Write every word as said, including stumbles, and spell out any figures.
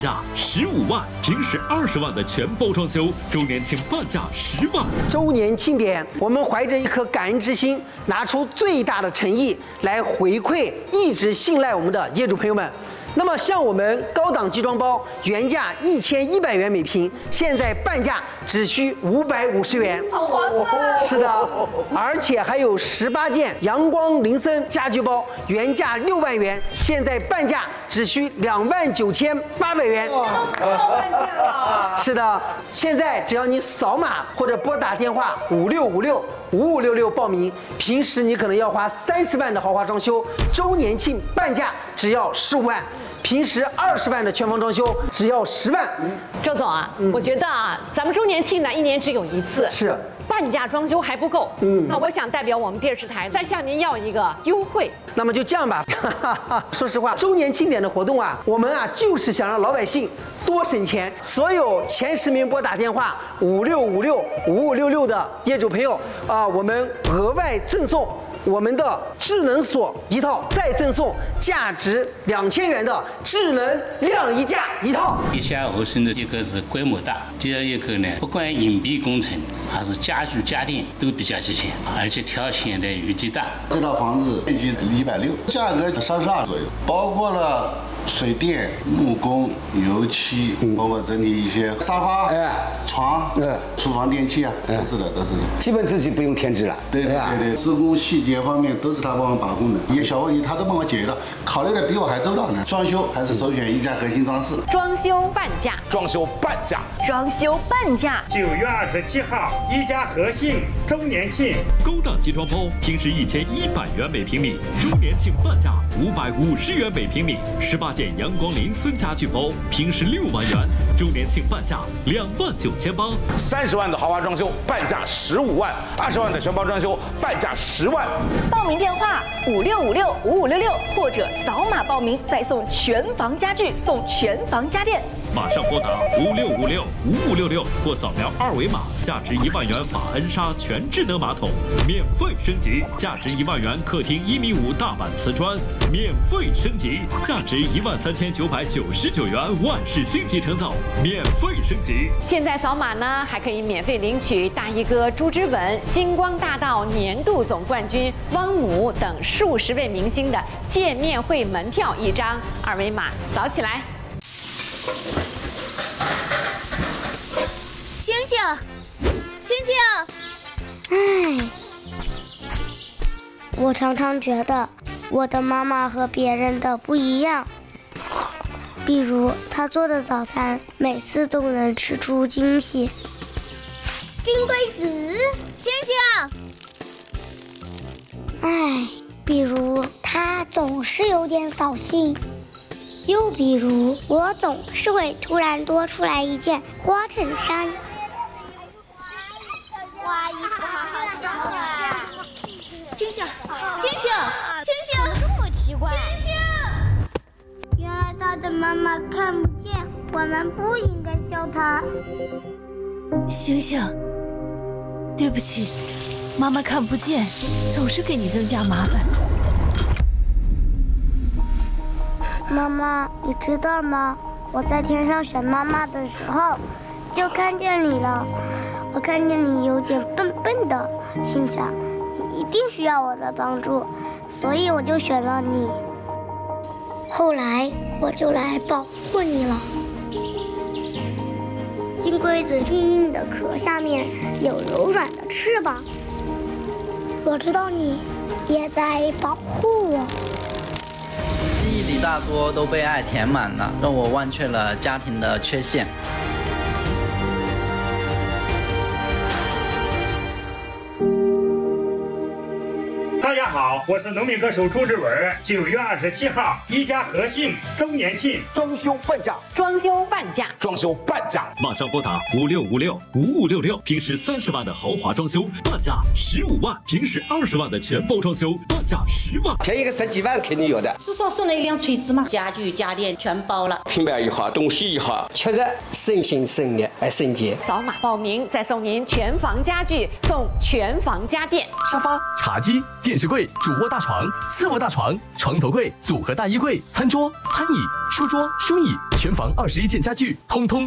价十五万，平时二十万的全包装修，周年庆半价十万。 周年庆典，我们怀着一颗感恩之心，拿出最大的诚意来回馈一直信赖我们的业主朋友们。那么，像我们高档集装包，原价一千一百元每平，现在半价只需五百五十元， 好划算！ 是的，而且还有十八件阳光林森家居包，原价六万元，现在半价只需两万九千八百元。 这都破半价了。 是的，现在只要你扫码或者拨打电话五六五六五五六六报名，平时你可能要花三十万的豪华装修，周年庆半价只要十五万。平时二十万的全房装修只要十万。 周总啊，嗯、我觉得啊，咱们周年庆呢一年只有一次， 是半价装修还不够。嗯，那我想代表我们电视台再向您要一个优惠。 那么就这样吧，说实话，周年庆典的活动啊，我们啊就是想让老百姓多省钱。所有前十名拨打电话五六五六五五六六的业主朋友啊，我们额外赠送我们的智能锁一套，再赠送价值两千元的智能晾衣架一套。 一家后生的一个是规模大，第二一个呢，不管硬币工程还是家具家电都比较齐全，而且条线的余地大。 这套房子面积一百六，价格三十二左右，包括了水电、木工、油漆，包括整理一些沙发、哎、床、哎、厨房电器啊，都是的，都是的。 基本自己不用添置了。 对对对对，施工细节方面都是他帮我把控的，一些小问题他都帮我解决了，考虑的比我还周到呢。装修还是首选一家核心装饰。 装修半价， 装修半价， 装修半价。 九月二十七号，一家和信周年庆， 高档集装包平时一千一百元每平米，周年庆半价五百五十元每平米，十八件阳光林森家具包平时六万元，周年庆半价两万九千八。 三十万的豪华装修半价十五万，二十万的全包装修半价十万。 报名电话五六五六五五六六，或者扫码报名再送全房家具，送全房家电。 马上拨打五六五六五五六六或扫描二维码，价值一万元法恩莎全智能马桶免费升级，价值一万元客厅一米五大板瓷砖免费升级，价值一万三千九百九十九元万氏星级成造免费升级。 现在扫码呢，还可以免费领取大衣哥朱之文、星光大道年度总冠军汪姆等数十位明星的见面会门票一张，二维码扫起来。 星星，星星，唉，我常常觉得我的妈妈和别人的不一样。比如，她做的早餐每次都能吃出惊喜。金龟子，星星，唉，比如她总是有点扫兴。又比如，我总是会突然多出来一件花衬衫。哇，衣服好好笑啊！ 星星，星星，星星， 这么奇怪！ 星星， 原来他的妈妈看不见，我们不应该笑他。 星星，对不起，妈妈看不见，总是给你增加麻烦。 妈妈，你知道吗？我在天上选妈妈的时候，就看见你了。我看见你有点笨笨的，心想你一定需要我的帮助，所以我就选了你。后来我就来保护你了。金龟子硬硬的壳下面有柔软的翅膀，我知道你也在保护我。 记忆里大多都被爱填满了，让我忘却了家庭的缺陷。 大家好，我是农民歌手朱志文。九月二十七号，一家和信周年庆， 装修半价， 装修半价， 装修半价。 马上拨打五六五六五五六六，平时三十万的豪华装修半价十五万，平时二十万的全包装修半价十万， 便宜个十几万肯定有的。 至少送了一辆锤子嘛，家具家电全包了， 平板一好，东西一好，确实省心省力还省钱。 扫码报名，再送您全房家具，送全房家电， 沙发、茶几、电视柜、主卧大床、次卧大床、床头柜、组合大衣柜、餐桌、餐椅、书桌、书椅。 全房二十一件家具，通通